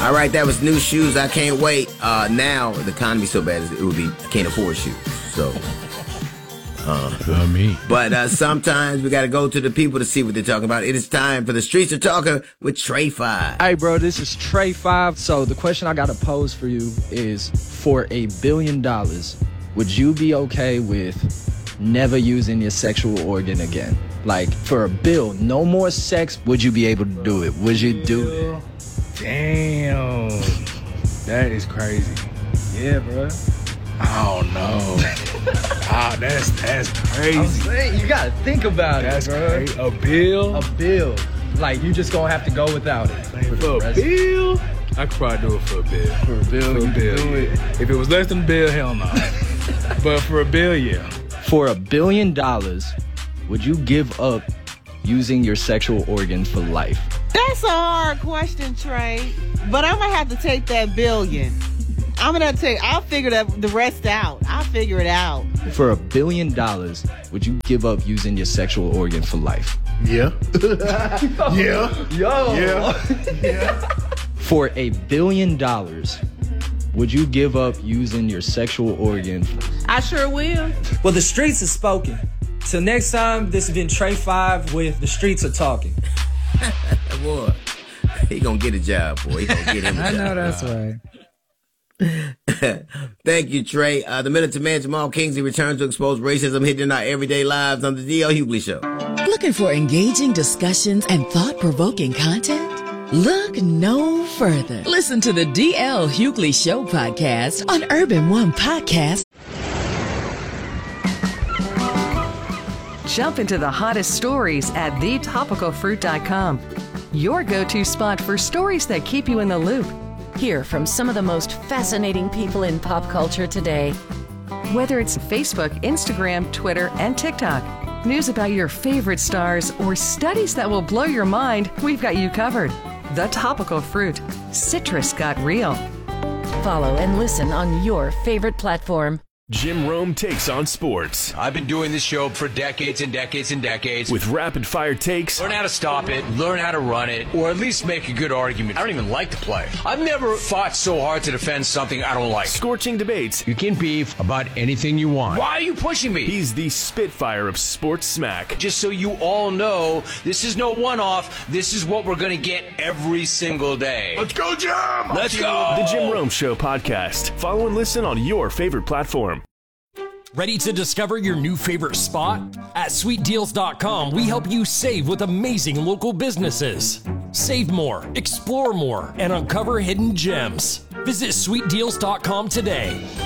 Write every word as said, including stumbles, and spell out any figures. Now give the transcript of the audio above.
All right, that was new shoes. I can't wait. Uh, now the economy's so bad, it would be I can't afford shoes. So, uh, uh, me. But uh, sometimes we got to go to the people to see what they're talking about. It is time for the Streets of Talking with Trey Five. Hey, bro, this is Trey Five. So the question I got to pose for you is: for a billion dollars, would you be okay with never using your sexual organ again? Like, for a bill, no more sex. Would you be able to do it? Would you do it? Damn, that is crazy. Yeah, bro. I don't know. Ah, that's that's crazy. I'm saying, you gotta think about that's it, bro. Crazy. A bill? A bill. Like, you just gonna have to go without it. For, for a bill? I could probably do it for a bill. For a bill, for a you bill. do it. If it was less than a bill, hell no. But for a bill, yeah. For a billion dollars, would you give up using your sexual organs for life? That's a hard question, Trey. But I'm gonna have to take that billion. I'm gonna take. I'll figure that the rest out. I'll figure it out. For a billion dollars, would you give up using your sexual organ for life? Yeah. yeah. Yo. Yeah. Yeah. For a billion dollars, would you give up using your sexual organ? I sure will. Well, the streets are spoken. Till next time, this has been Trey Five with The Streets Are Talking. Boy, he gonna get a job, boy. He gonna get him a I job. know that's right. Thank you, Trey. Uh, the Militant Man Jamal Kingsley returns to expose racism hidden in our everyday lives on the D L Hughley Show. Looking for engaging discussions and thought-provoking content? Look no further. Listen to the D L Hughley Show podcast on Urban One Podcast. Jump into the hottest stories at the topical fruit dot com. Your go-to spot for stories that keep you in the loop. Hear from some of the most fascinating people in pop culture today. Whether it's Facebook, Instagram, Twitter, and TikTok, news about your favorite stars, or studies that will blow your mind, we've got you covered. The Topical Fruit. Citrus got real. Follow and listen on your favorite platform. Jim Rome takes on sports. I've been doing this show for decades and decades and decades. With rapid-fire takes. Learn how to stop it, learn how to run it, or at least make a good argument. I don't even like to play. I've never fought so hard to defend something I don't like. Scorching debates. You can beef about anything you want. Why are you pushing me? He's the Spitfire of sports smack. Just so you all know, this is no one-off. This is what we're going to get every single day. Let's go, Jim! Let's go! The Jim Rome Show podcast. Follow and listen on your favorite platform. Ready to discover your new favorite spot? At sweet deals dot com, we help you save with amazing local businesses. Save more, explore more, and uncover hidden gems. Visit sweet deals dot com today.